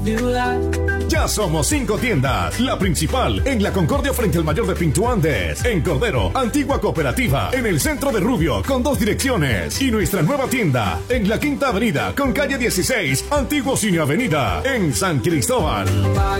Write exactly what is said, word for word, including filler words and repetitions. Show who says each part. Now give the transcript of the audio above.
Speaker 1: Ya somos cinco tiendas. La principal en la Concordia frente al Mayor de Pinto Andes. En Cordero, Antigua Cooperativa. En el centro de Rubio, con dos direcciones. Y nuestra nueva tienda en la Quinta Avenida, con calle dieciséis, Antiguo Cine Avenida. En San Cristóbal.